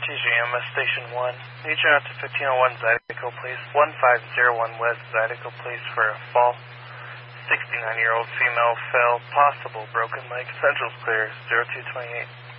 RTGMS Station 1. Need you out to 1501 Zydeco Place, 1501 West Zydeco Place for a fall. 69-year-old female fell, possible broken leg. Central's clear, 0228.